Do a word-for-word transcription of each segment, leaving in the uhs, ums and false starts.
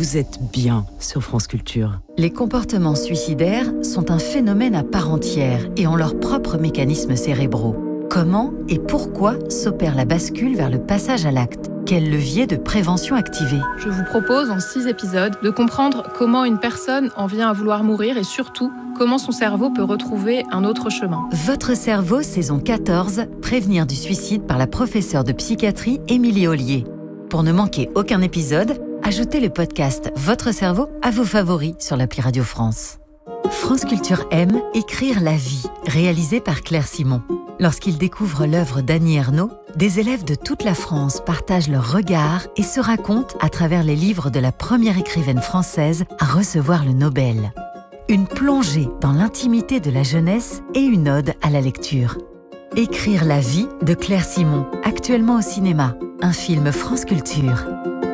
vous êtes bien sur France Culture. Les comportements suicidaires sont un phénomène à part entière et ont leurs propres mécanismes cérébraux. Comment et pourquoi s'opère la bascule vers le passage à l'acte ? Quel levier de prévention activer ? Je vous propose en six épisodes de comprendre comment une personne en vient à vouloir mourir et surtout comment son cerveau peut retrouver un autre chemin. Votre cerveau, saison quatorze, prévenir du suicide par la professeure de psychiatrie Émilie Ollier. Pour ne manquer aucun épisode, ajoutez le podcast Votre cerveau à vos favoris sur l'appli Radio France. France Culture aime Écrire la vie, réalisé par Claire Simon. Lorsqu'ils découvrent l'œuvre d'Annie Ernaux, des élèves de toute la France partagent leurs regards et se racontent à travers les livres de la première écrivaine française à recevoir le Nobel. Une plongée dans l'intimité de la jeunesse et une ode à la lecture. Écrire la vie de Claire Simon, actuellement au cinéma, un film France Culture.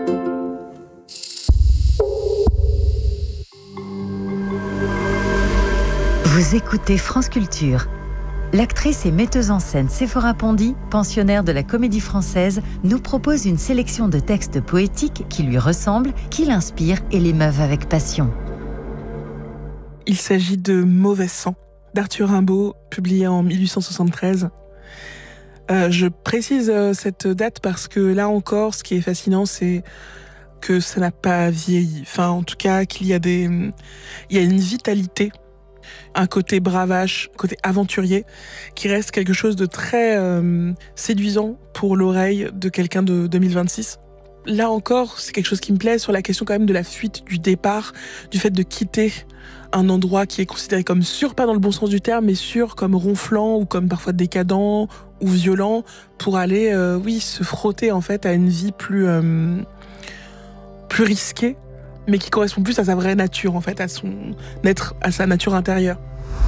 Vous écoutez France Culture. L'actrice et metteuse en scène Séphora Pondy, pensionnaire de la Comédie Française, nous propose une sélection de textes poétiques qui lui ressemblent, qui l'inspirent et l'émeuvent avec passion. Il s'agit de Mauvais sang, d'Arthur Rimbaud, publié en dix-huit cent soixante-treize. Euh, je précise euh, cette date parce que là encore, ce qui est fascinant, c'est que ça n'a pas vieilli. Enfin, en tout cas, qu'il y a des, il y a une vitalité, un côté bravache, côté aventurier, qui reste quelque chose de très euh, séduisant pour l'oreille de quelqu'un de deux mille vingt-six. Là encore, c'est quelque chose qui me plaît sur la question quand même de la fuite, du départ, du fait de quitter un endroit qui est considéré comme sûr, pas dans le bon sens du terme, mais sûr comme ronflant ou comme parfois décadent ou violent, pour aller, euh, oui, se frotter en fait à une vie plus, euh, plus risquée, mais qui correspond plus à sa vraie nature, en fait, à son être, à sa nature intérieure.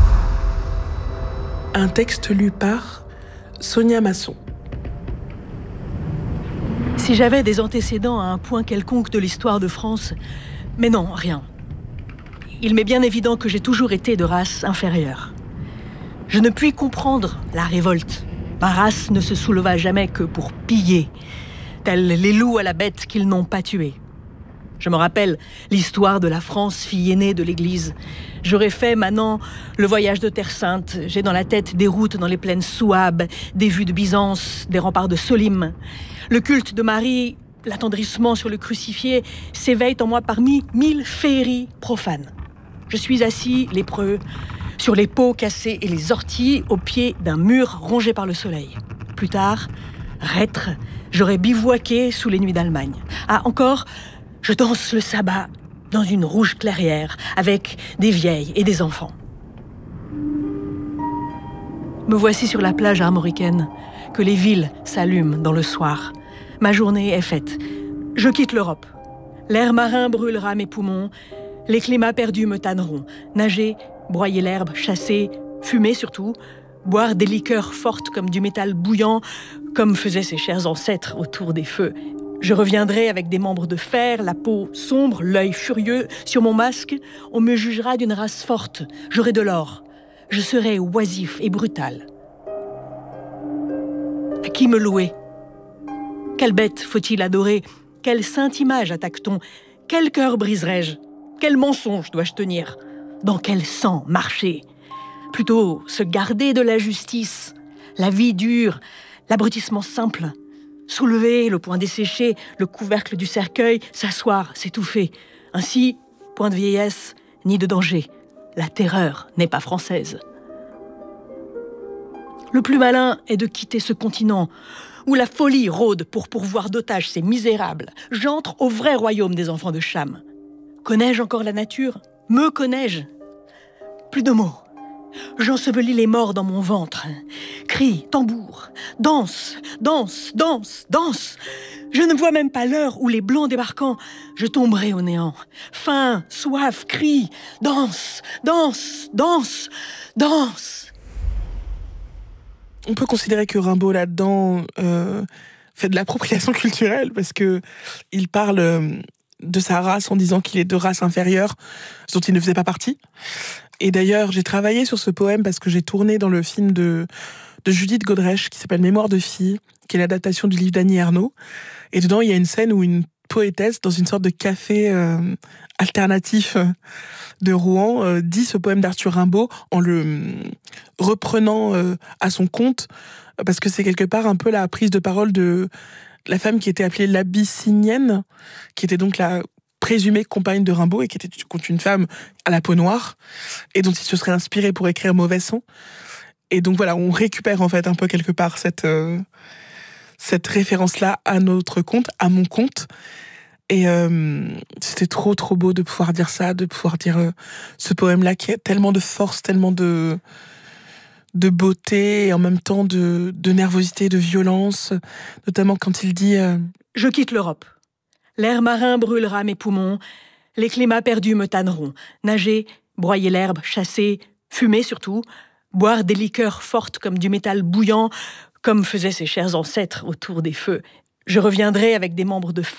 Un texte lu par Sonia Masson. Si j'avais des antécédents à un point quelconque de l'histoire de France, mais non, rien. Il m'est bien évident que j'ai toujours été de race inférieure. Je ne puis comprendre la révolte. Ma race ne se souleva jamais que pour piller, tels les loups à la bête qu'ils n'ont pas tuée. Je me rappelle l'histoire de la France, fille aînée de l'Église. J'aurais fait maintenant le voyage de Terre Sainte. J'ai dans la tête des routes dans les plaines Souabe, des vues de Byzance, des remparts de Solim. Le culte de Marie, l'attendrissement sur le crucifié, s'éveille en moi parmi mille féeries profanes. Je suis assis, lépreux, sur les pots cassés et les orties, au pied d'un mur rongé par le soleil. Plus tard, reître, j'aurais bivouaqué sous les nuits d'Allemagne. Ah, encore, je danse le sabbat dans une rouge clairière avec des vieilles et des enfants. Me voici sur la plage armoricaine, que les villes s'allument dans le soir. Ma journée est faite. Je quitte l'Europe. L'air marin brûlera mes poumons. Les climats perdus me tanneront. Nager, broyer l'herbe, chasser, fumer surtout, boire des liqueurs fortes comme du métal bouillant, comme faisaient ses chers ancêtres autour des feux. Je reviendrai avec des membres de fer, la peau sombre, l'œil furieux. Sur mon masque, on me jugera d'une race forte. J'aurai de l'or. Je serai oisif et brutal. À qui me louer ? Quelle bête faut-il adorer ? Quelle sainte image attaque-t-on ? Quel cœur briserai-je ? Quel mensonge dois-je tenir ? Dans quel sang marcher ? Plutôt se garder de la justice, la vie dure, l'abrutissement simple. Soulever le poing desséché, le couvercle du cercueil, s'asseoir, s'étouffer. Ainsi, point de vieillesse, ni de danger. La terreur n'est pas française. Le plus malin est de quitter ce continent où la folie rôde pour pourvoir d'otages ces misérables. J'entre au vrai royaume des enfants de Cham. Connais-je encore la nature ? Me connais-je ? Plus de mots. J'ensevelis les morts dans mon ventre. Cris, tambour, danse, danse, danse, danse. Je ne vois même pas l'heure où les blancs débarquant, je tomberai au néant. Faim, soif, cri, danse, danse, danse, danse. On peut considérer que Rimbaud, là-dedans, euh, fait de l'appropriation culturelle parce que il parle euh, de sa race en disant qu'il est de race inférieure, dont il ne faisait pas partie. Et d'ailleurs, j'ai travaillé sur ce poème parce que j'ai tourné dans le film de, de Judith Godrèche qui s'appelle Mémoire de fille, qui est l'adaptation du livre d'Annie Ernaux. Et dedans, il y a une scène où une poétesse, dans une sorte de café euh, alternatif de Rouen, euh, dit ce poème d'Arthur Rimbaud en le euh, reprenant euh, à son compte, parce que c'est quelque part un peu la prise de parole de la femme qui était appelée l'Abyssinienne, qui était donc la présumée compagne de Rimbaud et qui était une femme à la peau noire, et dont il se serait inspiré pour écrire Mauvais sang. Et donc voilà, on récupère en fait un peu quelque part cette, euh, cette référence-là à notre compte, à mon compte. Et euh, c'était trop trop beau de pouvoir dire ça, de pouvoir dire euh, ce poème-là qui a tellement de force, tellement de, de beauté et en même temps de, de nervosité, de violence, notamment quand il dit euh, « Je quitte l'Europe. L'air marin brûlera mes poumons, les climats perdus me tanneront. Nager, broyer l'herbe, chasser, fumer surtout, boire des liqueurs fortes comme du métal bouillant, comme faisaient ses chers ancêtres autour des feux. Je reviendrai avec des membres de fer